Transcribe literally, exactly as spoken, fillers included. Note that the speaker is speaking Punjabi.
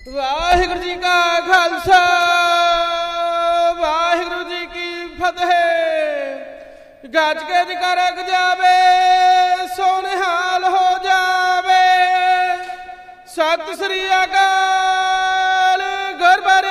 ਵਾਹਿਗੁਰੂ ਜੀ ਕਾ ਖਾਲਸਾ ਵਾਹਿਗੁਰੂ ਜੀ ਕੀ ਫਤਿਹ। ਗੱਜ ਕੇ ਜੈਕਾਰਾ ਜਾਵੇ ਸੋ ਨਿਹਾਲ ਹੋ ਜਾਵੇ। ਸਤਿ ਸ੍ਰੀ ਅਕਾਲ। ਗੁਰਬਾਣੀ